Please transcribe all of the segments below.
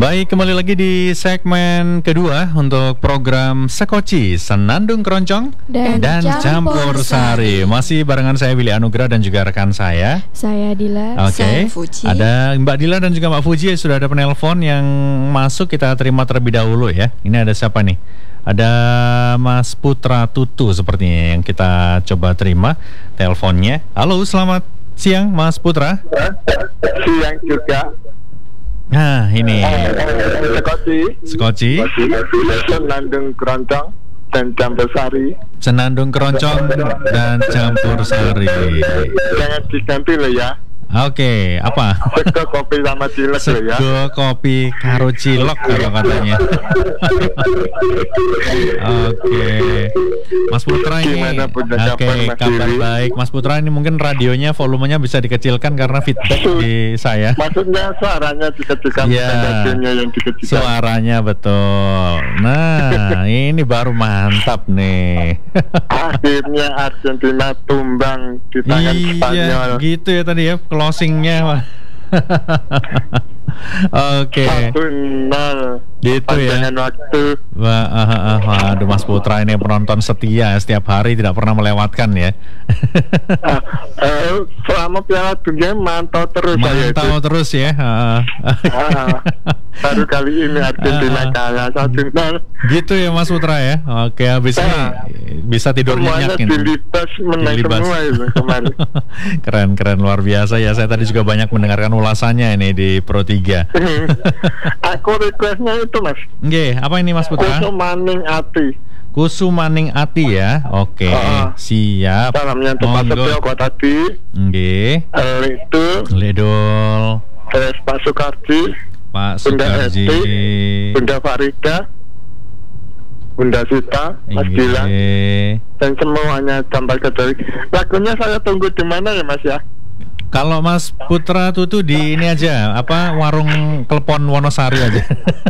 Baik, kembali lagi di segmen kedua untuk program Sekoci, Senandung Keroncong dan Campur Sari. Masih barengan saya Willy Anugrah dan juga rekan saya Dila. Oke, ada Mbak Dila dan juga Mbak Fuji. Sudah ada penelpon yang masuk, kita terima terlebih dahulu ya. Ini ada siapa nih? Ada Mas Putra Tutu sepertinya yang kita coba terima teleponnya. Halo, selamat siang Mas Putra. Siang juga. Nah, ini Sekoci, Senandung Keroncong dan Campur Sari. Senandung Keroncong dan Campur Sari. Jangan diganti loh ya. Oke, apa? Sego kopi sama cilok loh ya. Sego kopi karo cilok kalau katanya. Oke, Mas Putra ini. Oke, kabar baik. Mas Putra ini mungkin radionya volumenya bisa dikecilkan karena feedback di saya. Maksudnya suaranya dikecilkan, radionya yang dikecilkan. Suaranya betul. Nah, ini baru mantap nih. Akhirnya Argentina tumbang di tangan Spanyol. Gitu ya tadi ya closingnya. Oke. 1-0. Gitu ya. Waktu. Waduh, Mas Putra ini penonton setia setiap hari, tidak pernah melewatkan ya. Selama Piala Dunia mantau terus. Mantau terus ya. Baru kali ini Argentina kalah 1-0. Gitu ya Mas Putra ya. Oke, habis ini bisa tidur nyenyak ini. Dilibas menang semua itu kemarin. Keren luar biasa ya. Saya tadi juga banyak mendengarkan ulasannya ini di Pro 3. Aku requestnya itu Mas. Nggih, apa ini Mas Putra? Kusumaning Ati. Kusumaning Ati ya. Oke, siap. Salamnya untuk Pak Setio tadi. Nggih. Ledol. Terus Pak Sukarji. Bunda Eti, Bunda Farida, Bunda Sita, Mas Gilang, dan semuanya sampai ke dari. Lagunya saya tunggu di mana ya Mas ya? Kalau Mas Putra Tutu di ini aja, apa warung Klepon Wonosari aja.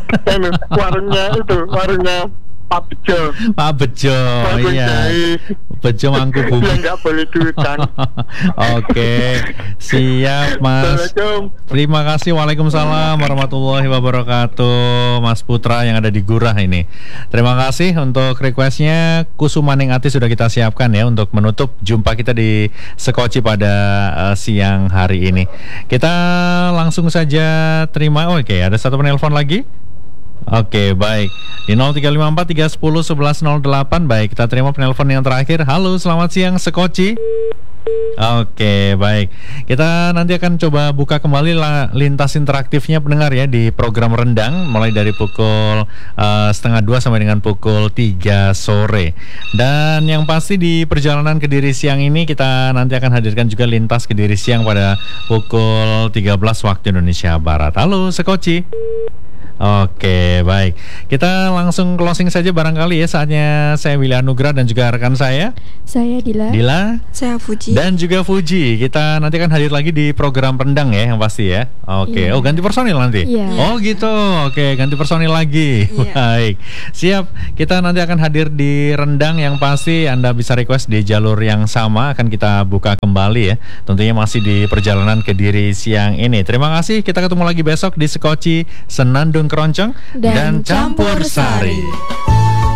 warungnya Pak Bejo. Iya. Bejo mangku bumi. Yang nggak boleh duitan. Oke, siap Mas. Terima kasih. Waalaikumsalam warahmatullahi wabarakatuh. Mas Putra yang ada di Gurah ini. Terima kasih untuk requestnya. Kusumaning Ati sudah kita siapkan ya untuk menutup jumpa kita di Sekoci pada siang hari ini. Kita langsung saja terima. Oke, ada satu penelpon lagi. Oke, baik. Di 0354311108. Baik, kita terima penelpon yang terakhir. Halo, selamat siang Sekoci. Oke, baik. Kita nanti akan coba buka kembali lintas interaktifnya pendengar ya di program Rendang mulai dari pukul 1:30 sampai dengan pukul 3 sore. Dan yang pasti di perjalanan Kediri siang ini kita nanti akan hadirkan juga lintas Kediri siang pada pukul 13 waktu Indonesia Barat. Halo Sekoci. Oke, baik. Kita langsung closing saja barangkali ya. Saatnya saya Willy Anugrah dan juga rekan saya Dila, saya Fuji, dan juga Fuji. Kita nanti akan hadir lagi di program Rendang ya, yang pasti ya. Oke, iya. Oh ganti personil nanti. Iya. Oh gitu. Oke, ganti personil lagi. Iya. Baik, siap. Kita nanti akan hadir di Rendang, yang pasti Anda bisa request di jalur yang sama. Akan kita buka kembali ya. Tentunya masih di perjalanan Kediri siang ini. Terima kasih. Kita ketemu lagi besok di Sekoci, Senandung Keroncong dan Campur Sari.